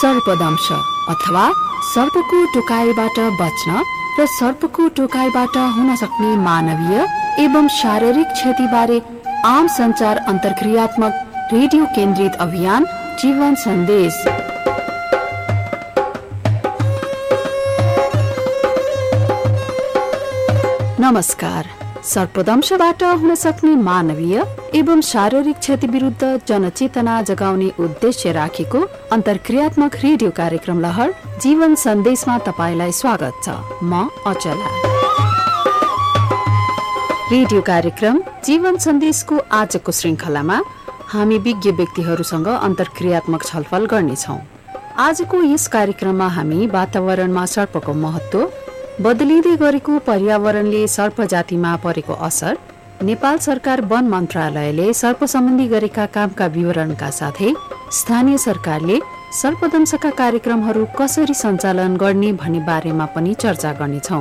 सर्पदंश अथवा सर्पको टोकाइबाट बच्न र सर्पको टोकाइबाट हुन सक्ने मानवीय एवं शारीरिक क्षतिबारे आम संचार अन्तर्क्रियात्मक रेडियो केन्द्रित अभियान जीवन सन्देश। नमस्कार। सर्पदंशबाट हुन सक्ने मानवीय एवं शारीरिक क्षति विरुद्ध जनचेतना जगाउने उद्देश्य राखेको अन्तर्क्रियात्मक रेडियो कार्यक्रम लहर जीवन सन्देशमा तपाईलाई स्वागत छ। म अचला। रेडियो कार्यक्रम जीवन सन्देशको आजको श्रृङ्खलामा हामी विज्ञ व्यक्तिहरूसँग अन्तर्क्रियात्मक छलफल गर्नेछौँ। आजको यस कार्यक्रममा हामी वातावरणमा सर्पको महत्त्व, बदलिँदै गरेको पर्यावरणले सर्प जातिमा परेको असर, नेपाल सरकार वन मन्त्रालयले सर्प सम्बन्धी गरेका कामका विवरणका साथै स्थानीय सरकारले सर्पदंशका कार्यक्रमहरू कसरी सञ्चालन गर्ने भन्ने बारेमा पनि चर्चा गर्नेछौँ।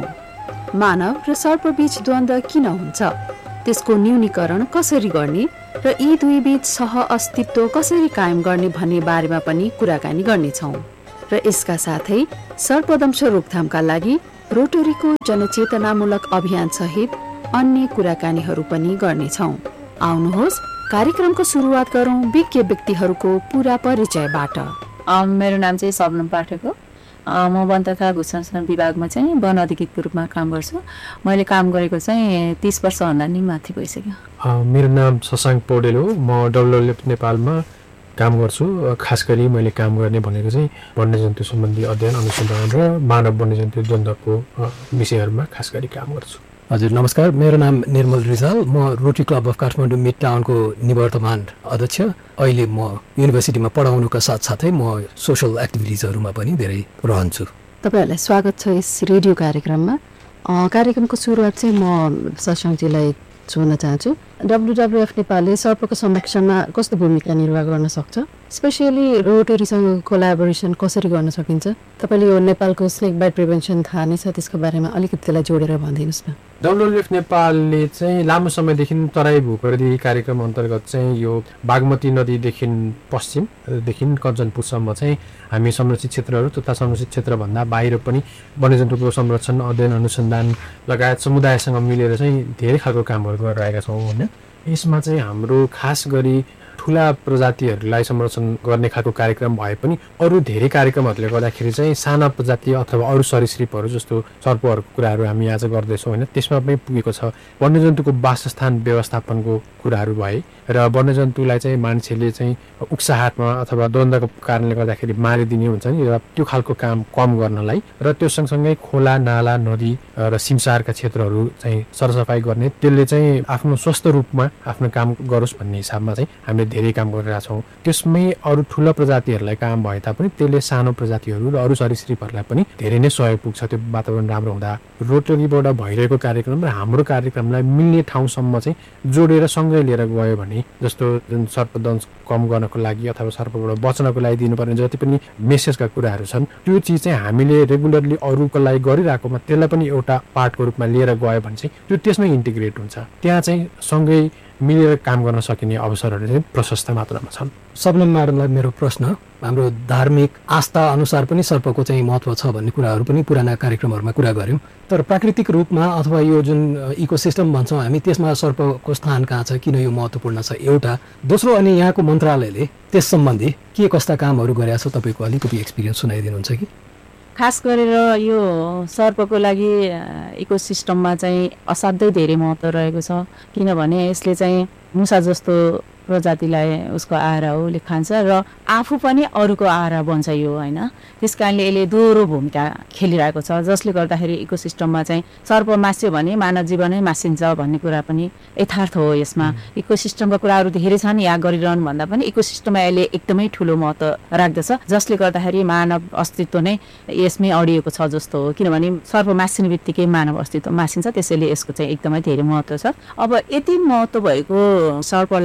मानव र सर्पबीच द्वन्द्व किन हुन्छ, त्यसको न्यूनीकरण कसरी गर्ने र यी दुई बीच सह अस्तित्व कसरी कायम गर्ने भन्ने बारेमा पनि कुराकानी गर्नेछौँ। र यसका साथै सर्पदंश रोकथामका लागि रोटरीको जनचेतनामूलक अभियान सहित अन्य कुराकानीहरू पनि गर्नेछौँ। आउनुहोस् कार्यक्रमको सुरुवात गरौँ विज्ञ व्यक्तिहरूको पूरा परिचयबाट। मेरो नाम चाहिँ शबनम पाठक हो। म वन तथा भू संरक्षण विभागमा चाहिँ वन अधिकृतको रूपमा काम गर्छु। मैले काम गरेको चाहिँ 30 वर्षभन्दा नि माथि भइसक्यो। मेरो नाम शशाङ्क पौडेल हो। म WWF नेपालमा काम गर्छु। खास गरी मैले काम गर्ने भनेको चाहिँ वन्यजन्तु सम्बन्धी अध्ययन अनुसन्धान र मानव वन्यजन्तु द्वन्द्वको विषयहरूमा खास गरी काम गर्छु। हजुर नमस्कार। मेरो नाम निर्मल रिजाल। म rotary club of Kathmandu mid टाउनको निवर्तमान अध्यक्ष। अहिले म युनिभर्सिटीमा पढाउनुका साथसाथै म सोसल एक्टिभिटिजहरूमा पनि धेरै रहन्छु। तपाईँहरूलाई स्वागत छ यस रेडियो कार्यक्रममा। कार्यक्रमको सुरुवात चाहिँ म शशाङ्कजीलाई सोध्न चाहन्छु। WWF नेपालले सर्पको संरक्षणमा कस्तो भूमिका निर्वाह गर्न सक्छ, स्पेसियली रोटरीसँग कोलाबोरेसन कसरी गर्न सकिन्छ? तपाईँले यो नेपालको स्नेक बाइट प्रिभेन्सन थाहा नै छ, त्यसको बारेमा अलिकति त्यसलाई जोडेर भनिदिनुहोस् न। WWF नेपालले चाहिँ लामो समयदेखि तराई भूपरिधि कार्यक्रम अन्तर्गत चाहिँ यो बागमती नदीदेखि पश्चिमदेखि कञ्चनपुरसम्म चाहिँ हामी संरक्षित क्षेत्रहरू तथा संरक्षित क्षेत्रभन्दा बाहिर पनि वन्यजन्तुको संरक्षण अध्ययन अनुसन्धान लगायत समुदायसँग मिलेर चाहिँ धेरै खालको कामहरू गरिरहेका छौँ होइन। यसमा चाहिँ हाम्रो खास गरी ठुला प्रजातिहरूलाई संरक्षण गर्ने खालको कार्यक्रम भए पनि अरू धेरै कार्यक्रमहरूले गर्दाखेरि चाहिँ साना प्रजाति अथवा अरू सरीसृपहरू जस्तो सर्पहरूको कुराहरू हामी आज गर्दैछौँ होइन। त्यसमा पनि पुगेको छ। वन्यजन्तुको वासस्थान व्यवस्थापनको कुराहरू भए र वन्यजन्तुलाई चाहिँ मान्छेले चाहिँ उक्साहाटमा अथवा द्वन्द्वको कारणले गर्दाखेरि मारिदिने हुन्छ नि, र त्यो खालको काम कम गर्नलाई र त्यो सँगसँगै खोला नाला नदी र सिमसारका क्षेत्रहरू चाहिँ सरसफाइ गर्ने, त्यसले चाहिँ आफ्नो स्वस्थ रूपमा आफ्नो काम गरोस् भन्ने हिसाबमा चाहिँ हामीले धेरै काम गरिरहेका छौँ। त्यसमै अरू ठुला प्रजातिहरूलाई काम भए तापनि त्यसले सानो प्रजातिहरू र अरू सरीसृपहरूलाई पनि धेरै नै सहयोग पुग्छ त्यो वातावरण राम्रो हुँदा। रोटरीबाट भइरहेको कार्यक्रम र हाम्रो कार्यक्रमलाई मिल्ने ठाउँसम्म चाहिँ जोडेर सँगै लिएर गयो भने, जस्तो जुन सर्पदंश कम गर्नको लागि अथवा सर्पबाट बच्नको लागि दिनुपर्ने जति पनि मेसेजका कुराहरू छन्, त्यो चिज चाहिँ हामीले रेगुलरली अरूको लागि गरिरहेकोमा त्यसलाई पनि एउटा पार्टको रूपमा लिएर गयो भने चाहिँ त्यो त्यसमै इन्टिग्रेट हुन्छ। त्यहाँ चाहिँ सँगै मिलेर काम गर्न सकिने अवसरहरू चाहिँ प्रशस्त मात्रामा छन्। शबनम म्याडमलाई मेरो प्रश्न, हाम्रो धार्मिक आस्था अनुसार पनि सर्पको चाहिँ महत्त्व छ भन्ने कुराहरू पनि पुराना कार्यक्रमहरूमा कुरा गऱ्यौँ, तर प्राकृतिक रूपमा अथवा यो जुन इकोसिस्टम भन्छौँ हामी, त्यसमा सर्पको स्थान कहाँ छ, किन यो महत्त्वपूर्ण छ, एउटा। दोस्रो, अनि यहाँको मन्त्रालयले त्यस सम्बन्धी के कस्ता कामहरू गरेका छ, तपाईँको अलिकति एक्सपिरियन्स सुनाइदिनुहुन्छ कि? खास गरेर यो सर्पको लागि इकोसिस्टममा चाहिँ असाध्यै धेरै महत्त्व रहेको छ, किनभने यसले चाहिँ मुसा जस्तो प्रजातिलाई उसको आहारा हो, उसले खान्छ र आफू पनि अरूको आहारा बन्छ यो होइन। त्यस कारणले यसले दोहोरो भूमिका खेलिरहेको छ, जसले गर्दाखेरि इकोसिस्टममा चाहिँ सर्प मास्यो भने मानव जीवनै मासिन्छ भन्ने कुरा पनि यथार्थ हो। यसमा इकोसिस्टमका कुराहरू धेरै छन्, यहाँ गरिरहनु भन्दा पनि इकोसिस्टममा यसले एकदमै ठुलो महत्त्व राख्दछ, जसले गर्दाखेरि मानव अस्तित्व नै यसमै अडिएको छ जस्तो हो। किनभने सर्प मासिने बित्तिकै मानव अस्तित्व मासिन्छ, त्यसैले यसको चाहिँ एकदमै धेरै महत्त्व छ। अब यति महत्त्व भएको सर्पलाई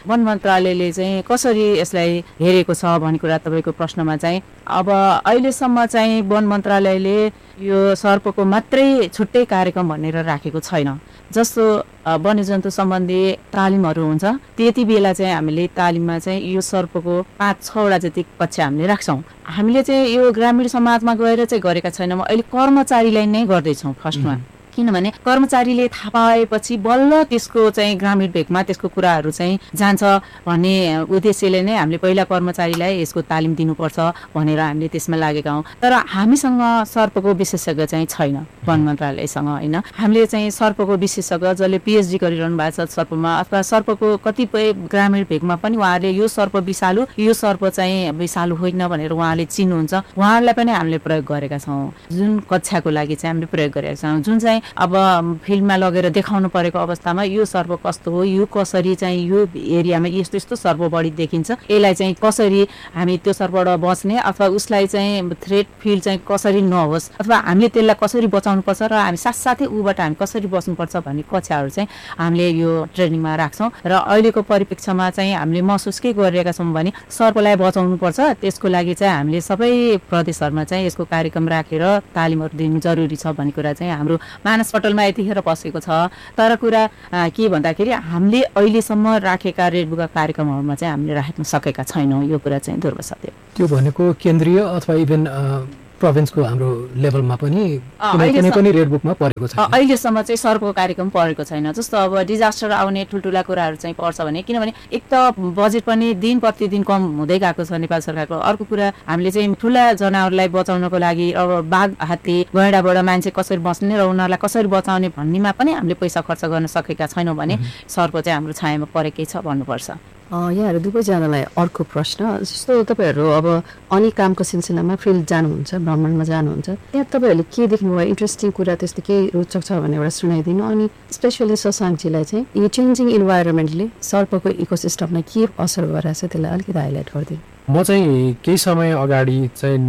वन मन्त्रालयले चाहिँ कसरी यसलाई हेरेको छ भन्ने कुरा तपाईँको प्रश्नमा चाहिँ अब अहिलेसम्म चाहिँ वन मन्त्रालयले यो सर्पको मात्रै छुट्टै कार्यक्रम भनेर राखेको छैन। जस्तो वन्यजन्तु सम्बन्धी तालिमहरू हुन्छ त्यति बेला चाहिँ हामीले तालिममा चाहिँ यो सर्पको 5-6 जति कक्षा हामीले राख्छौँ। हामीले चाहिँ यो ग्रामीण समाजमा गएर चाहिँ गरेका छैनौँ, अहिले कर्मचारीलाई नै गर्दैछौँ फर्स्टमा। किनभने कर्मचारीले थाहा पाएपछि बल्ल त्यसको चाहिँ ग्रामीण भेगमा त्यसको कुराहरू चाहिँ जान्छ भन्ने उद्देश्यले नै हामीले पहिला कर्मचारीलाई यसको तालिम दिनुपर्छ भनेर हामीले त्यसमा लागेका हौँ। तर हामीसँग सर्पको विशेषज्ञ चाहिँ छैन वन मन्त्रालयसँग होइन। हामीले चाहिँ सर्पको विशेषज्ञ जसले पिएचडी गरिरहनु भएको छ सर्पमा अथवा सर्पको कतिपय ग्रामीण भेगमा पनि उहाँहरूले यो सर्प विषालु यो सर्प चाहिँ विषालु होइन भनेर उहाँले चिन्नुहुन्छ, उहाँहरूलाई पनि हामीले प्रयोग गरेका छौँ। जुन कक्षाको लागि चाहिँ हामीले प्रयोग गरेका छौँ, जुन चाहिँ अब फिल्डमा लगेर देखाउनु परेको अवस्थामा यो सर्प कस्तो हो, यो कसरी चाहिँ यो एरियामा यस्तो यस्तो सर्प बढी देखिन्छ, यसलाई चाहिँ कसरी हामी त्यो सर्पबाट बच्ने अथवा उसलाई चाहिँ थ्रेट फिल चाहिँ कसरी नहोस् अथवा हामीले त्यसलाई कसरी बचाउनुपर्छ र हामी साथसाथै ऊबाट हामी कसरी बस्नुपर्छ भन्ने कक्षाहरू चाहिँ हामीले यो ट्रेनिङमा राख्छौँ। र अहिलेको परिप्रेक्ष्यमा चाहिँ हामीले महसुस के गरिरहेका छौँ भने सर्पलाई बचाउनुपर्छ, त्यसको लागि चाहिँ हामीले सबै प्रदेशहरूमा चाहिँ यसको कार्यक्रम राखेर तालिमहरू दिनु जरुरी छ भन्ने कुरा चाहिँ हाम्रो मानस पटलमा यतिखेर बसेको छ। तर कुरा के भन्दाखेरि हामीले अहिलेसम्म राखेका रेडबुकका कार्यक्रमहरूमा चाहिँ हामीले राख्न सकेका छैनौँ, यो कुरा चाहिँ ध्रुव सत्य। त्यो भनेको केन्द्रीय अथवा इभन प्रोभिन्सको हाम्रो लेभलमा पनि कुनै पनि रेडबुकमा परेको छैन अहिलेसम्म चाहिँ सर्पको कार्यक्रम परेको छैन। जस्तो अब डिजास्टर आउने ठुल्ठुला कुराहरू चाहिँ पर्छ भने, किनभने एक त बजेट पनि दिन प्रतिदिन कम हुँदै गएको छ नेपाल सरकारको। अर्को कुरा हामीले चाहिँ ठुला जनावरलाई बचाउनको लागि अब बाघ हात्ती गैँडाबाट मान्छे कसरी बस्ने र उनीहरूलाई कसरी बचाउने भन्नेमा पनि हामीले पैसा खर्च गर्न सकेका छैनौँ भने सर्प चाहिँ हाम्रो छायामा परेकै छ भन्नुपर्छ। यहाँहरू दुवैजनालाई अर्को प्रश्न, जस्तो तपाईँहरू अब अनि कामको सिलसिलामा फिल्ड जानुहुन्छ, भ्रमणमा जानुहुन्छ, त्यहाँ तपाईँहरूले के देख्नुभयो इन्ट्रेस्टिङ कुरा त्यस्तो केही रोचक छ भने एउटा सुनाइदिनु। अनि स्पेसली शशाङ्कजीलाई चाहिँ यो चेन्जिङ इन्भाइरोमेन्टले सर्पको इकोसिस्टमलाई के असर गरिरहेछ त्यसलाई अलिकति हाइलाइट गरिदिनु। म चाहिँ केही समय अगाडि चाहिँ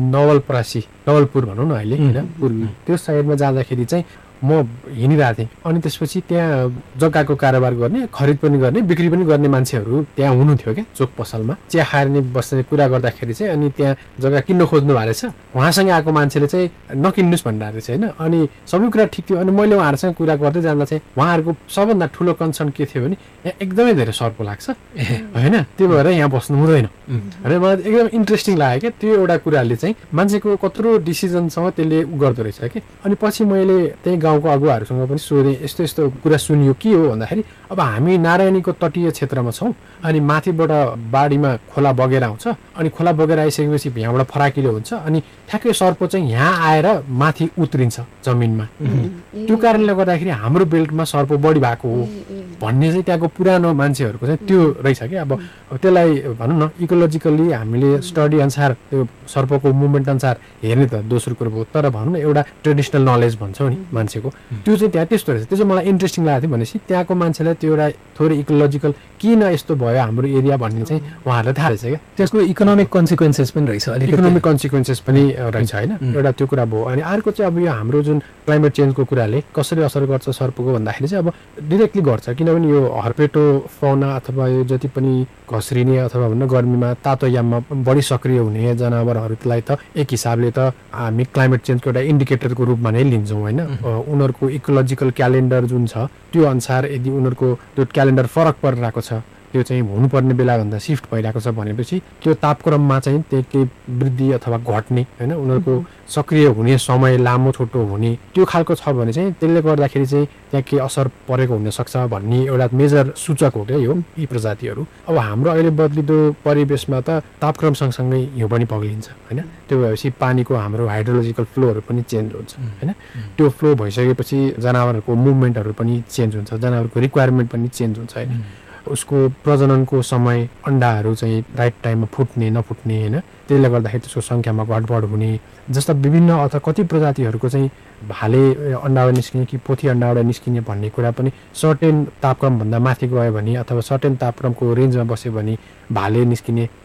नवलपुर भनौँ न अहिले होइन पूर्वी त्यो साइडमा जाँदाखेरि चाहिँ म हिँडिरहेको थिएँ। अनि त्यसपछि त्यहाँ जग्गाको कारोबार गर्ने, खरिद पनि गर्ने, बिक्री पनि गर्ने मान्छेहरू त्यहाँ हुनुहुन्थ्यो क्या चोक पसलमा। चिया खाएर नि बस्ने कुरा गर्दाखेरि चाहिँ अनि त्यहाँ जग्गा किन्न खोज्नु भएको रहेछ, उहाँसँग आएको मान्छेले चाहिँ नकिन्नुहोस् भनिरहेको रहेछ होइन। अनि सबै कुरा ठिक थियो। अनि मैले उहाँहरूसँग कुरा गर्दै जाँदा चाहिँ उहाँहरूको सबभन्दा ठुलो कन्सर्न के थियो भने यहाँ एकदमै धेरै सर्प लाग्छ होइन, त्यो भएर यहाँ बस्नु हुँदैन। अनि मलाई एकदम इन्ट्रेस्टिङ लाग्यो क्या त्यो एउटा कुराले चाहिँ मान्छेको कत्रो डिसिजनसँग त्यसले गर्दो रहेछ कि। अनि पछि मैले त्यही गाउँको अगुवाहरूसँग पनि सोधेँ, यस्तो यस्तो कुरा सुनियो के हो भन्दाखेरि अब हामी नारायणीको तटीय क्षेत्रमा छौँ अनि माथिबाट बाढीमा खोला बगेर आउँछ, अनि खोला बगेर आइसकेपछि यहाँबाट फराकिलो हुन्छ, अनि ठ्याक्कै सर्प चाहिँ यहाँ आएर माथि उत्रिन्छ जमिनमा। त्यो कारणले गर्दाखेरि हाम्रो बेल्टमा सर्प बढी भएको हो भन्ने चाहिँ त्यहाँको पुरानो मान्छेहरूको चाहिँ त्यो रहेछ कि। अब त्यसलाई भनौँ न इकोलोजिकल्ली हामीले स्टडी अनुसार त्यो सर्पको मुभमेन्ट अनुसार हेर्ने त दोस्रो कुरो भयो, तर भनौँ न एउटा ट्रेडिसनल नलेज भन्छौँ नि मान्छेको त्यो चाहिँ त्यहाँ त्यस्तो रहेछ। त्यो चाहिँ मलाई इन्ट्रेस्टिङ लागेको थियो भनेपछि त्यहाँको मान्छेलाई त्यो एउटा थोरै इकोलोजिकल किन यस्तो भयो हाम्रो एरिया भन्ने चाहिँ उहाँहरूलाई थाहा रहेछ क्या। त्यसको इकोनोमिक कन्सिक्वेन्सेस पनि रहेछ, इकोनोमिक कन्सिक्वेन्सेस पनि रहेछ होइन, एउटा त्यो कुरा भयो। अनि अर्को चाहिँ अब यो हाम्रो जुन क्लाइमेट चेन्जको कुराले कसरी असर गर्छ सर्पको भन्दाखेरि चाहिँ अब डिरेक्टली गर्छ, किनभने यो हर्पेटो फौना अथवा यो जति पनि घस्रिने अथवा भन्न गर्मीमा तातो याममा बढी सक्रिय हुने जनावरहरूलाई त एक हिसाबले त हामी क्लाइमेट चेन्जको एउटा इन्डिकेटरको रूपमा नै लिन्छौँ होइन। उनीहरूको इकोलोजिकल क्यालेन्डर जुन छ त्यो अनुसार यदि उनीहरूको त्यो क्यालेन्डर फरक परिरहेको छ, त्यो चाहिँ हुनुपर्ने बेलाभन्दा सिफ्ट भइरहेको छ भनेपछि त्यो तापक्रममा चाहिँ त्यो केही वृद्धि अथवा घट्ने होइन, उनीहरूको सक्रिय हुने समय लामो छोटो हुने त्यो खालको छ भने चाहिँ त्यसले गर्दाखेरि चाहिँ त्यहाँ केही असर परेको हुनसक्छ भन्ने एउटा मेजर सूचक हो क्या यो यी प्रजातिहरू। अब हाम्रो अहिले बदलिँदो परिवेशमा त तापक्रम सँगसँगै हिउँ पनि पग्लिन्छ होइन, त्यो भएपछि पानीको हाम्रो हाइड्रोलोजिकल फ्लोहरू पनि चेन्ज हुन्छ होइन। त्यो फ्लो भइसकेपछि जनावरहरूको मुभमेन्टहरू पनि चेन्ज हुन्छ, जनावरको रिक्वायरमेन्ट पनि चेन्ज हुन्छ होइन। उसको प्रजननको समय अन्डाहरू चाहिँ राइट टाइममा फुट्ने नफुट्ने होइन, त्यसले गर्दाखेरि त्यसको सङ्ख्यामा घटबड हुने जस्ता विभिन्न अथवा कति प्रजातिहरूको चाहिँ भाले अन्डाबाट निस्किने कि पोथी अन्डाबाट निस्किने भन्ने कुरा पनि सर्टेन तापक्रमभन्दा माथि गयो भने अथवा सर्टेन तापक्रमको रेन्जमा बस्यो भने भाले निस्किने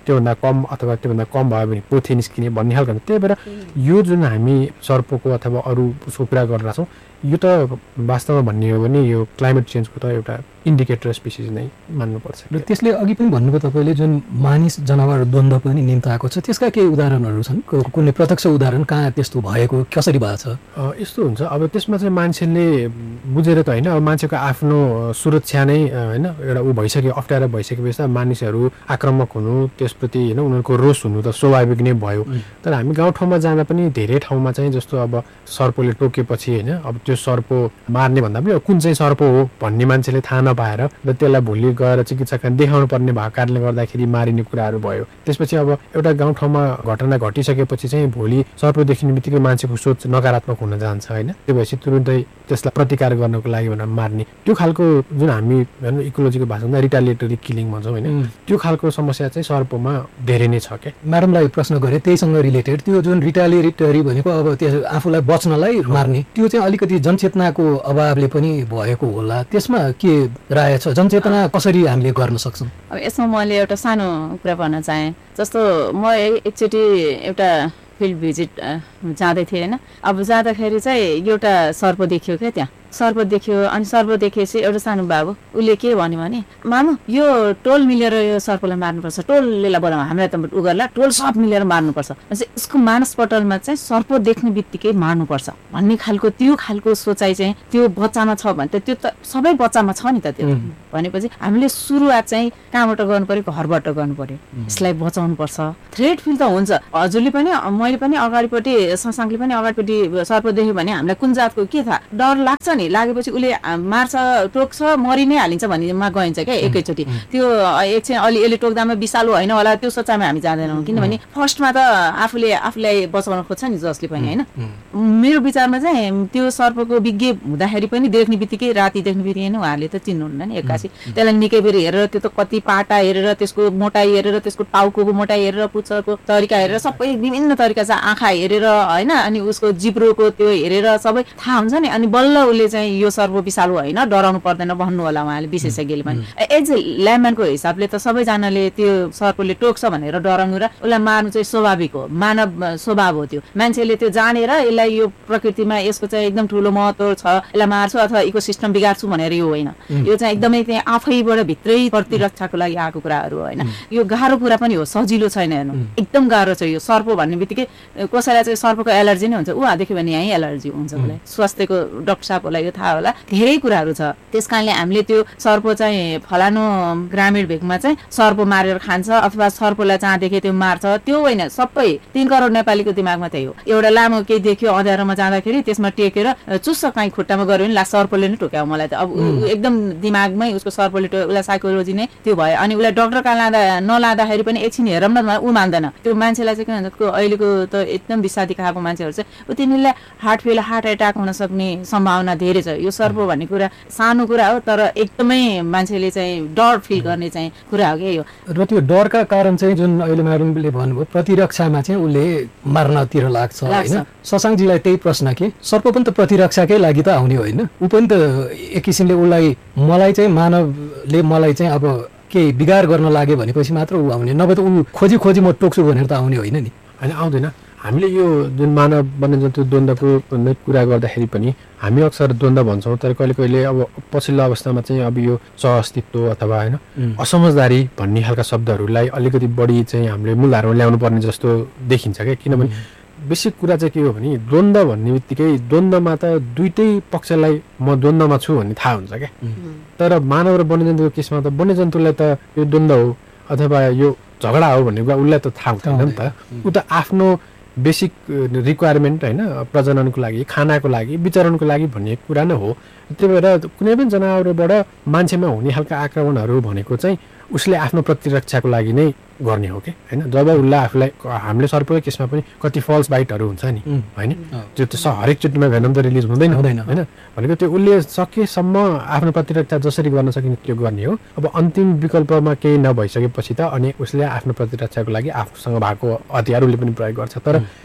त्योभन्दा कम अथवा त्योभन्दा कम भयो भने पोथी निस्किने भन्ने खालको हुन्छ। त्यही भएर यो जुन हामी सर्पको अथवा अरू उसको कुरा गरिरहेको छौँ यो त वास्तवमा भन्ने हो भने यो क्लाइमेट चेन्जको त एउटा इन्डिकेटर स्पिसिस नै मान्नुपर्छ। र त्यसले अघि पनि भन्नुभयो तपाईँले जुन मानिस जनावर द्वन्द्व पनि निम्ताएको छ त्यसका केही उदाहरणहरू छन्? कुनै प्रत्यक्ष उदाहरण कहाँ त्यस्तो भएको कसरी भएको छ? यस्तो हुन्छ अब त्यसमा चाहिँ मान्छेले बुझेर त होइन, अब मान्छेको आफ्नो सुरक्षा नै होइन एउटा ऊ भइसक्यो, अप्ठ्यारो भइसकेपछि त मानिसहरू आक्रामक हुनु त्यसप्रति होइन उनीहरूको रोष हुनु त स्वाभाविक नै भयो। तर हामी गाउँठाउँमा जाँदा पनि धेरै ठाउँमा चाहिँ जस्तो अब सर्पले टोकेपछि होइन अब त्यो सर्प मार्ने भन्दा पनि कुन चाहिँ सर्प हो भन्ने मान्छेले थाहा नपाएर र त्यसलाई भोलि गएर चिकित्सकलाई देखाउनु पर्ने भएको कारणले गर्दाखेरि मारिने कुराहरू भयो। त्यसपछि अब एउटा गाउँठाउँमा घटना घटिसकेपछि चाहिँ भोलि सर्प देखिने बित्तिकै मान्छेको सोच नकारात्मक हुन जान्छ होइन। त्यो भएपछि तुरुन्तै त्यसलाई प्रतिकार गर्नको लागि भनेर मार्ने त्यो खालको जुन हामी भनौँ इकोलोजीको भाषामा रिटालिएटरी किलिङ भन्छौँ होइन, त्यो खालको समस्या चाहिँ सर्पमा धेरै नै छ क्या। म्याडमलाई प्रश्न गरेँ त्यहीसँग रिलेटेड, त्यो जुन रिटालिएटरी भनेको अब त्यो आफूलाई बच्नलाई मार्ने त्यो चाहिँ अलिकति जनचेतनाको अभावले पनि भएको होला, त्यसमा के राय छ? जनचेतना कसरी हामीले गर्न सक्छौँ? अब यसमा मैले एउटा सानो कुरा भन्न चाहेँ। जस्तो म एकचोटि एउटा फिल्ड भिजिट जाँदै थिएँ होइन। अब जाँदाखेरि चाहिँ एउटा सर्प देखियो क्या, त्यहाँ सर्प देखियो। अनि सर्प देखेपछि एउटा सानो बाबु उसले के भन्यो भने मामु यो टोल मिलेर यो सर्पलाई मार्नुपर्छ, टोलले बोलाउँ हामीलाई त उ गर्ला टोल सब मिलेर मार्नुपर्छ। उसको मानसपटलमा चाहिँ सर्प देख्ने बित्तिकै मार्नुपर्छ भन्ने खालको त्यो खालको सोचाइ चाहिँ त्यो बच्चामा छ भने त त्यो त सबै बच्चामा छ नि त। त्यो भनेपछि हामीले सुरुवात चाहिँ कहाँबाट गर्नु पर्यो? घरबाट गर्नु पर्यो। यसलाई बचाउनु पर्छ। थ्रेट फिल त हुन्छ, हजुरले पनि मैले पनि अगाडिपट्टि शशाङ्कले पनि अगाडिपट्टि सर्प देख्यो भने हामीलाई कुन जातको के थाहा, डर लाग्छ नि। लागेपछि उसले मार्छ टोक्छ मरि नै हालिन्छ भन्नेमा गइन्छ क्या एकैचोटि। त्यो एकछिन यसले टोक्दामा विषालु होइन होला त्यो सोचाइमा हामी जाँदैनौँ, किनभने फर्स्टमा त आफूलाई बचाउन खोज्छ नि जसले पनि होइन। मेरो विचारमा चाहिँ त्यो सर्पको विज्ञ हुँदाखेरि पनि देख्ने बित्तिकै राति देख्ने बित्तिकै नै उहाँहरूले त चिन्नुहुन्न नि एक्कासी। त्यसलाई निकै बेर हेरेर त्यो त कति पाटा हेरेर त्यसको मोटाइ हेरेर त्यसको टाउको मोटाइ हेरेर पुच्छरको तरिका हेरेर सबै विभिन्न तरिका छ, आँखा हेरेर होइन अनि उसको जिब्रोको त्यो हेरेर सबै थाहा हुन्छ नि। अनि बल्ल उसले चाहिँ यो सर्प विषालु होइन डराउनु पर्दैन भन्नु होला उहाँले विशेषज्ञले पनि। एज ए ल्यामनको हिसाबले त सबैजनाले त्यो सर्पले टोक्छ भनेर डराउनु र उसलाई मार्नु चाहिँ स्वाभाविक हो, मानव स्वभाव हो। त्यो मान्छेले त्यो जानेर यसलाई यो प्रकृतिमा यसको चाहिँ एकदम ठुलो महत्त्व छ यसलाई मार्छु अथवा इकोसिस्टम बिगार्छु भनेर यो होइन। यो चाहिँ एकदमै त्यहाँ आफैबाट भित्रै प्रतिरक्षाको लागि आएको कुराहरू होइन। यो गाह्रो कुरा पनि हो, सजिलो छैन हेर्नु, एकदम गाह्रो छ। यो सर्प भन्ने बित्तिकै कसैलाई चाहिँ सर्पको एलर्जी नै हुन्छ, उहाँ देख्यो भने यहीँ एलर्जी हुन्छ उसलाई। स्वास्थ्यको डाक्टर साहबहरूलाई यो थाहा होला, धेरै कुराहरू छ। त्यस कारणले हामीले त्यो सर्प चाहिँ फलानु ग्रामीण भेगमा चाहिँ सर्प मारेर खान्छ अथवा सर्पलाई जहाँ देखे त्यो मार्छ त्यो होइन। सबै 3 करोड नेपालीको दिमागमा त्यही हो। एउटा लामो केही देख्यो अँध्यारोमा जाँदाखेरि त्यसमा टेकेर चुस्स काहीँ खुट्टामा गऱ्यो भने ला सर्पले नै टोक्यायो मलाई त। अब एकदम दिमागमै उसको सर्पले उसलाई साइकोलोजी नै त्यो भयो। अनि उसलाई डक्टर कहाँ नलाँदाखेरि पनि एकछिन हेरौँ न ऊ मान्दैन। त्यो मान्छेलाई चाहिँ के भन्छ अहिलेको त एकदम विषादी खाएको मान्छेहरू चाहिँ तिनीहरूलाई हार्ट फेल हार्ट एट्याक हुन सक्ने सम्भावना धेरै छ। यो सर्प भन्ने कुरा सानो कुरा हो तर एकदमै मान्छेले चाहिँ डर फिल गर्ने चाहिँ कुरा हो क्या यो। र त्यो डरका कारण चाहिँ जुन अहिले म्याडमले भन्नुभयो प्रतिरक्षामा चाहिँ उसले मार्नतिर लाग्छ होइन। शशाङ्कजीलाई त्यही प्रश्न के सर्प पनि त प्रतिरक्षाकै लागि त आउने होइन, ऊ पनि त एक किसिमले उसलाई मलाई चाहिँ मानवले मलाई चाहिँ अब केही बिगार गर्न लाग्यो भनेपछि मात्र ऊ आउने, नभए त ऊ खोजी खोजी म टोक्छु भनेर त आउने होइन नि। होइन आउँदैन। हामीले यो जुन मानव वन्यजन्तु द्वन्द्वको कुरा गर्दाखेरि पनि हामी अक्सर द्वन्द्व भन्छौँ, तर कहिले कहिले अब पछिल्लो अवस्थामा चाहिँ अब यो सहअस्तित्व अथवा होइन असमझदारी भन्ने खालका शब्दहरूलाई अलिकति बढी चाहिँ हामीले मूलधारमा ल्याउनु पर्ने जस्तो देखिन्छ क्या। किनभने बेसिक कुरा चाहिँ के हो भने द्वन्द्व भन्ने बित्तिकै द्वन्द्वमा त दुइटै पक्षलाई म द्वन्द्वमा छु भन्ने थाहा हुन्छ क्या। तर मानव र वन्यजन्तुको केसमा त वन्यजन्तुलाई त यो द्वन्द्व हो अथवा यो झगडा हो भन्ने कुरा उसलाई त थाहा हुँदैन नि त। ऊ त आफ्नो बेसिक रिक्वायरमेन्ट होइन प्रजननको लागि खानाको लागि विचरणको लागि भन्ने कुरा नै हो। त्यही भएर कुनै पनि जनावरबाट मान्छेमा हुने खालका आक्रमणहरू भनेको चाहिँ उसले आफ्नो प्रतिरक्षाको लागि नै गर्ने हो कि होइन। जब उसलाई आफूलाई हामीले सर्पको केसमा पनि कति फल्स बाइटहरू हुन्छ नि होइन, त्यो त हरेकचोटिमा भेनम त रिलिज हुँदैन होइन। भनेको त्यो उसले सकेसम्म आफ्नो प्रतिरक्षा जसरी गर्न सकिने त्यो गर्ने हो। अब अन्तिम विकल्पमा केही नभइसकेपछि त अनि उसले आफ्नो प्रतिरक्षाको लागि आफूसँग भएको हतियार उसले पनि प्रयोग गर्छ। तर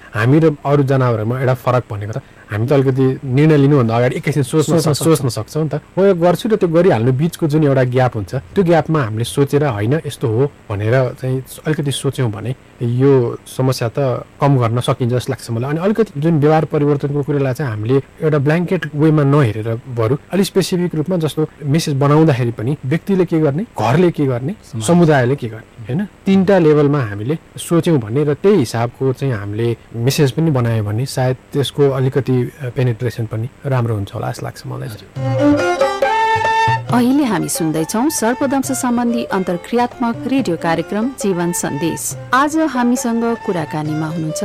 हामी र अरू जनावरमा एउटा फरक भनेको त हामी त अलिकति निर्णय लिनुभन्दा अगाडि एकैछिन सोच्न सक्छौँ नि त म यो गर्छु र त्यो गरिहाल्नु बिचको जुन एउटा ग्याप हुन्छ त्यो ग्यापमा हामीले सोचेर होइन यस्तो हो भनेर चाहिँ अलिकति सोच्यौँ भने यो समस्या त कम गर्न सकिन्छ जस्तो लाग्छ मलाई। अनि अलिकति जुन व्यवहार परिवर्तनको कुरालाई चाहिँ हामीले एउटा ब्ल्याङ्केट वेमा नहेरेर बरु अलिक स्पेसिफिक रूपमा जस्तो मेसेज बनाउँदाखेरि पनि व्यक्तिले के गर्ने, घरले के गर्ने, समुदायले के गर्ने, होइन तीनटा लेभलमा हामीले सोच्यौँ भने र त्यही हिसाबको चाहिँ हामीले मेसेज पनि बनायो भने सायद त्यसको अलिकति पेनिट्रेसन पनि राम्रो हुन्छ होला जस्तो लाग्छ मलाई। अहिले हामी सुन्दैछौँ सर्पदंश सम्बन्धी अन्तर्क्रियात्मक रेडियो कार्यक्रम जीवन सन्देश। आज हामीसँग कुराकानीमा हुनुहुन्छ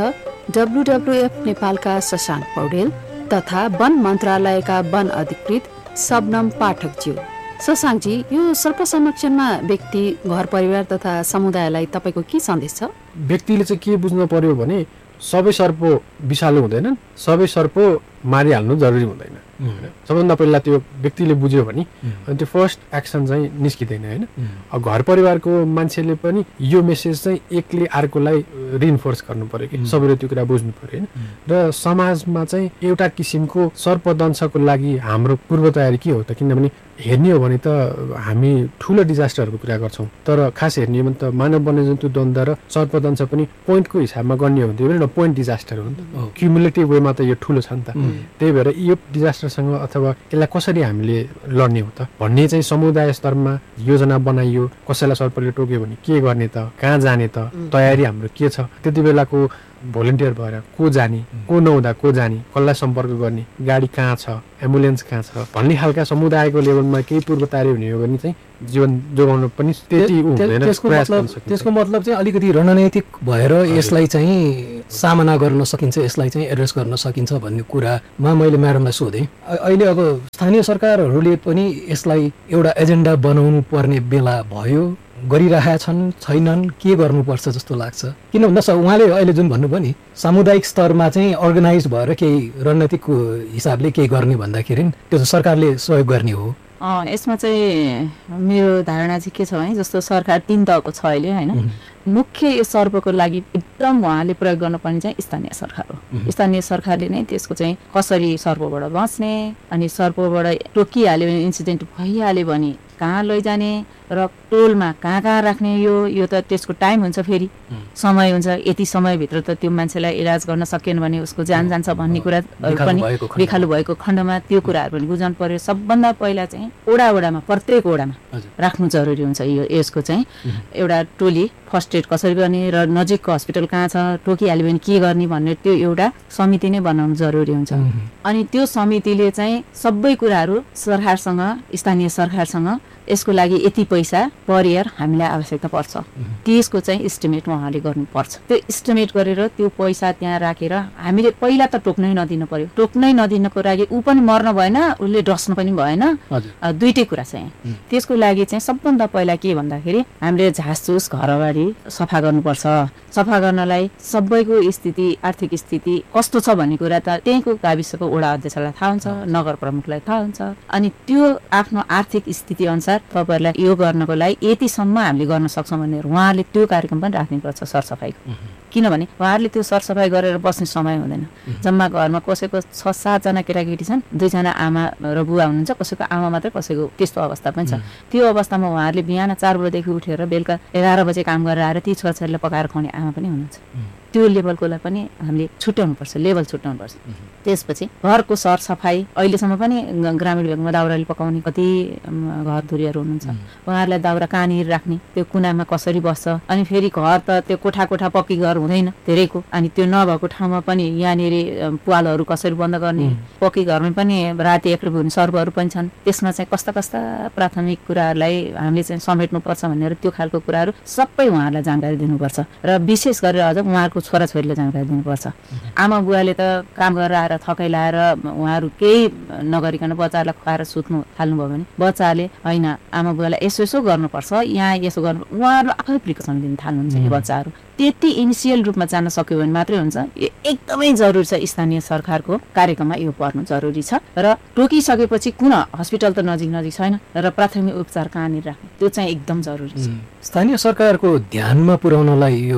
WWF नेपालका शशाङ्क पौडेल तथा वन मन्त्रालयका वन अधिकृत शबनम पाठकज्यू। शशाङ्कजी, यो सर्प संरक्षणमा व्यक्ति, घर परिवार तथा समुदायलाई तपाईँको के सन्देश छ? व्यक्तिले चाहिँ के बुझ्नु पर्यो भने सबै सर्प विषालु हुँदैनन्, सबै सर्प मारिहाल्नु जरुरी हुँदैन। सबभन्दा पहिला त्यो व्यक्तिले बुझ्यो भने अनि त्यो फर्स्ट एक्सन चाहिँ निस्किँदैन, होइन। घर परिवारको मान्छेले पनि यो मेसेज चाहिँ एकले अर्कोलाई रिइन्फोर्स गर्नु पर्यो कि सबैले त्यो कुरा बुझ्नु पर्यो, होइन। र समाजमा चाहिँ एउटा किसिमको सर्पदंशको लागि हाम्रो पूर्व तयारी के हो त? किनभने हेर्ने हो भने त हामी ठुलो डिजास्टरहरूको कुरा गर्छौँ, तर खास हेर्ने हो भने त मानव वन्यजन्तु द्वन्द्व र सर्पदंश पनि पोइन्टको हिसाबमा गर्ने हो भने त्यो पोइन्ट डिजास्टर हो नि त। क्युमुलेटिभ वेमा त यो ठुलो छ नि त। त्यही भएर यो डिजास्टरसँग अथवा यसलाई कसरी हामीले लड्ने हो त भन्ने चाहिँ समुदाय स्तरमा योजना बनाइयो। कसैलाई सर्पले टोक्यो भने के गर्ने त, कहाँ जाने त, तयारी हाम्रो के छ, त्यति बेलाको भोलिन्टियर भएर को जाने, को नहुँदा को जाने, कसलाई सम्पर्क गर्ने, गाडी कहाँ छ, एम्बुलेन्स कहाँ छ भन्ने खालका समुदायको लेभलमा केही पूर्व तयारी हुने हो भने चाहिँ जीवन जोगाउन पनि त्यति हुँदैन। त्यसको मतलब चाहिँ अलिकति रणनीतिक भएर यसलाई चाहिँ सामना गर्न सकिन्छ, यसलाई चाहिँ एड्रेस गर्न सकिन्छ भन्ने कुरामा मैले म्याडमलाई सोधेँ। अहिले अब स्थानीय सरकारहरूले पनि यसलाई एउटा एजेन्डा बनाउनु पर्ने बेला भयो, गरिरहेका छन्, छैनन्, के गर्नुपर्छ जस्तो लाग्छ? किन भन्दा उहाँले अहिले जुन भन्नुभयो नि सामुदायिक स्तरमा चाहिँ अर्गनाइज भएर केही रणनीतिक हिसाबले केही गर्ने भन्दाखेरि त्यो सरकारले सहयोग गर्ने हो। यसमा चाहिँ मेरो धारणा चाहिँ के छ भने जस्तो सरकार 3 तहको छ अहिले, होइन। मुख्य यो सर्पको लागि एकदम उहाँले प्रयोग गर्नुपर्ने चाहिँ स्थानीय सरकार हो। स्थानीय सरकारले नै त्यसको चाहिँ कसरी सर्पबाट बच्ने, अनि सर्पबाट टोकिहाल्यो भने, इन्सिडेन्ट भइहाल्यो भने कहाँ लैजाने र टोलमा कहाँ कहाँ राख्ने, यो त त्यसको टाइम हुन्छ, फेरि समय हुन्छ, यति समयभित्र त त्यो मान्छेलाई इलाज गर्न सकेन भने उसको ज्यान जान्छ भन्ने कुरा पनि बेखालु भएको खण्डमा त्यो कुराहरू पनि बुझाउनु पर्यो। सबभन्दा पहिला चाहिँ ओडामा प्रत्येक ओडामा राख्नु जरुरी हुन्छ। यसको चाहिँ एउटा टोली फर्स्ट एड कसरी गर्ने र नजिकको हस्पिटल कहाँ छ, टोकिहाल्यो भने के गर्ने भन्ने त्यो एउटा समिति नै बनाउनु जरुरी हुन्छ। अनि त्यो समितिले चाहिँ सबै कुराहरू सरकारसँग, स्थानीय सरकारसँग यसको लागि यति पैसा पर इयर हामीलाई आवश्यकता पर्छ, त्यसको चाहिँ इस्टिमेट उहाँले गर्नुपर्छ। त्यो इस्टिमेट गरेर त्यो पैसा त्यहाँ राखेर हामीले पहिला त टोक्नै नदिनु पर्यो। टोक्नै नदिनको लागि ऊ पनि मर्न भएन, उसले डस्नु पनि भएन, दुइटै कुरा चाहिँ। त्यसको लागि चाहिँ सबभन्दा पहिला के भन्दाखेरि हामीले झासचुस घर अगाडि सफा गर्नुपर्छ। सफा गर्नलाई सबैको स्थिति, आर्थिक स्थिति कस्तो छ भन्ने कुरा त त्यहीँको गाविसको वडा अध्यक्षलाई थाहा हुन्छ, नगर प्रमुखलाई थाहा हुन्छ। अनि त्यो आफ्नो आर्थिक स्थिति अनुसार तपाईँहरूलाई यो गर्नको लागि यतिसम्म हामीले गर्न सक्छौँ भनेर उहाँहरूले त्यो कार्यक्रम पनि राख्नुपर्छ सरसफाइको। किनभने उहाँहरूले त्यो सरसफाइ गरेर बस्ने समय हुँदैन। जम्मा घरमा कसैको 6-7 जना केटाकेटी छन्, 2 जना आमा र बुवा हुनुहुन्छ, कसैको आमा मात्रै, कसैको त्यस्तो अवस्था पनि छ। त्यो अवस्थामा उहाँहरूले बिहान 4 बजेदेखि उठेर बेलुका 11 बजे काम गरेर आएर ती छोराछोरीलाई पकाएर खुवाउने आमा पनि हुनुहुन्छ। त्यो लेभलकोलाई पनि हामीले छुट्याउनुपर्छ, लेभल छुट्याउनुपर्छ। त्यसपछि घरको सरसफाइ अहिलेसम्म पनि ग्रामीण भेगमा दाउराले पकाउने कति घर धुरीहरू हुनुहुन्छ, उहाँहरूलाई दाउरा कहाँनिर राख्ने, त्यो कुनामा कसरी बस्छ, अनि फेरि घर त त्यो कोठा पक्की घर हुँदैन धेरैको, अनि त्यो नभएको ठाउँमा पनि यहाँनिर पालहरू कसरी बन्द गर्ने, पक्की घरमा पनि राति एक्लो हुने सर्पहरू पनि छन्। त्यसमा चाहिँ कस्ता कस्ता प्राथमिक कुराहरूलाई हामीले चाहिँ समेट्नुपर्छ भनेर त्यो खालको कुराहरू सबै उहाँहरूलाई जानकारी दिनुपर्छ। र विशेष गरेर अझ उहाँहरूको छोराछोरीले जानकारी दिनुपर्छ। आमा बुवाले त काम गरेर आएर थकाइ लाएर उहाँहरू केही नगरिकन बच्चाहरूलाई खुवाएर सुत्नु थाल्नुभयो भने बच्चाले होइन आमा बुवालाई यसो गर्नुपर्छ, यहाँ यसो गर्नु, उहाँहरू आफै प्रिकसन दिन थाल्नुहुन्छ। यो बच्चाहरू त्यति इनिसियल रूपमा जान सक्यो भने मात्रै हुन्छ। यो एकदमै जरुरी छ, स्थानीय सरकारको कार्यक्रममा यो पर्नु जरुरी छ। र टोकिसकेपछि कुन हस्पिटल त नजिक छैन र प्राथमिक उपचार कहाँनिर राख्ने, त्यो चाहिँ एकदम जरुरी छ। स्थानीय सरकारको ध्यानमा पुर्याउनलाई यो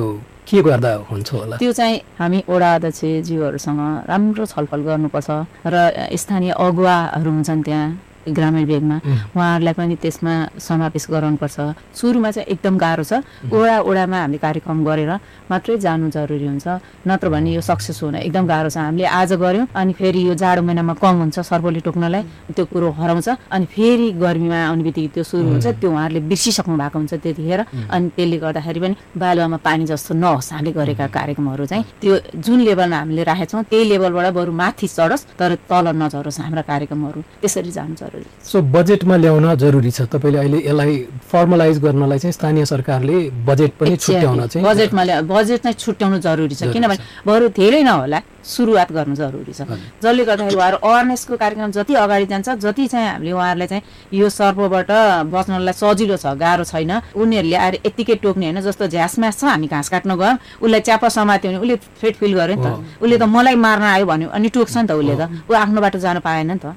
के गर्दा हुन्छ होला? त्यो चाहिँ हामी वडा अध्यक्षज्यूहरूसँग राम्रो छलफल गर्नुपर्छ र स्थानीय अगुवाहरू हुन्छन् त्यहाँ ग्रामीण भेगमा, उहाँहरूलाई पनि त्यसमा समावेश गराउनुपर्छ। सुरुमा चाहिँ एकदम गाह्रो छ, वडामा हामीले कार्यक्रम गरेर मात्रै जानु जरुरी हुन्छ, नत्र भने यो सक्सेस हुन एकदम गाह्रो छ। हामीले आज गऱ्यौँ अनि फेरि यो जाडो महिनामा कम हुन्छ सर्पले टोक्नलाई, त्यो कुरो हराउँछ, अनि फेरि गर्मीमा आउने बित्तिकै त्यो सुरु हुन्छ, त्यो उहाँहरूले बिर्सिसक्नु भएको हुन्छ त्यतिखेर। अनि त्यसले गर्दाखेरि पनि बालुवामा पानी जस्तो नहोस् हामीले गरेका कार्यक्रमहरू चाहिँ त्यो जुन लेभलमा हामीले राखेका छौँ त्यही लेभलबाट बरु माथि चढोस् तर तल नझरोस् हाम्रा कार्यक्रमहरू, त्यसरी जानु जरुरी। सो बजेटमा ल्याउन जरुरी छ। तपाईँले अहिले यसलाई फर्मलाइज गर्नलाई चाहिँ स्थानीय सरकारले बजेट पनि छुट्याउन चाहिँ बजेट चाहिँ छुट्याउनु जरुरी छ, किनभने बरु धेरै नहोला सुरुवात गर्नु जरुरी छ। जसले गर्दाखेरि उहाँहरू अवेरनेसको कार्यक्रम जति अगाडि जान्छ, जति चाहिँ हामीले उहाँहरूलाई चाहिँ यो सर्पबाट बच्नलाई सजिलो छ, गाह्रो छैन, उनीहरूले आएर यत्तिकै टोक्ने होइन। जस्तो झ्यासम्यास छ, हामी घाँस काट्न गयौँ, उसलाई च्याप्पा समात्यो भने उसले फेट फिल गर्यो नि त, उसले त मलाई मार्न आयो भन्यो अनि टोक्छ नि त उसले त, ऊ आफ्नो बाटो जानु पाएन नि त।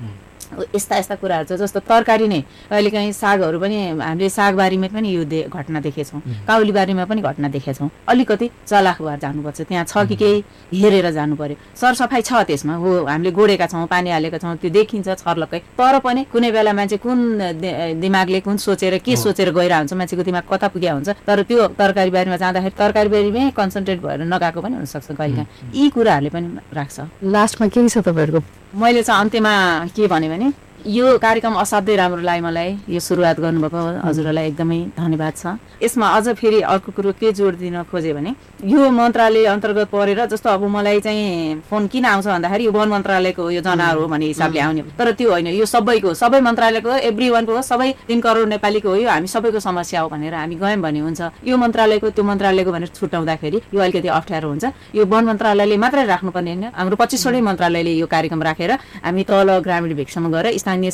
यस्ता कुराहरू छ। जस्तो तरकारी नै अहिले कहीँ सागहरू पनि हामीले सागबारीमा पनि यो घटना देखेछौँ, काउलीबारीमा पनि घटना देखेछौँ। अलिकति चलाख भएर जानुपर्छ, त्यहाँ छ कि केही हेरेर जानु पर्यो। सरसफाइ छ त्यसमा, हो हामीले गोडेका छौँ, पानी हालेका छौँ, त्यो देखिन्छ छर्लक्कै, तर पनि कुनै बेला मान्छे कुन दिमागले कुन सोचेर के सोचेर गइरहेको हुन्छ, मान्छेको दिमाग कता पुग्या हुन्छ। तर त्यो तरकारी बारीमा जाँदाखेरि तरकारी बारीमै कन्सन्ट्रेट भएर नगएको पनि हुनसक्छ कहिलेकाहीँ, यी कुराहरूले पनि राख्छ। लास्टमा के छ तपाईँहरूको? मैले चाहिँ अन्त्यमा के भने यो कार्यक्रम असाध्यै राम्रो लाग्यो मलाई। यो सुरुवात गर्नुभएको हजुरहरूलाई एकदमै धन्यवाद छ। यसमा अझ फेरि अर्को कुरो के जोड दिन खोजेँ भने यो मन्त्रालय अन्तर्गत परेर, जस्तो अब मलाई चाहिँ फोन किन आउँछ भन्दाखेरि यो वन मन्त्रालयको यो जनावर हो भन्ने हिसाबले आउने, तर त्यो होइन, यो सबैको, सबै मन्त्रालयको, एभ्री वानको हो, सबै 3 करोड नेपालीको हो, यो हामी सबैको समस्या हो भनेर हामी गयौँ भने हुन्छ। यो मन्त्रालयको त्यो मन्त्रालयको भनेर छुट्याउँदाखेरि यो अलिकति अप्ठ्यारो हुन्छ। यो वन मन्त्रालयले मात्रै राख्नुपर्ने होइन, हाम्रो 25वटै मन्त्रालयले यो कार्यक्रम राखेर हामी तल ग्रामीण भेगसम्म गएर स्थानीय